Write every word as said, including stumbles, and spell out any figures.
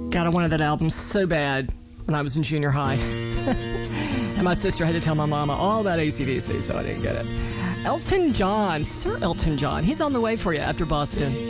God, I wanted that album so bad when I was in junior high. And my sister had to tell my mama all about A C D C, so I didn't get it. Elton John, Sir Elton John. He's on the way for you after Boston.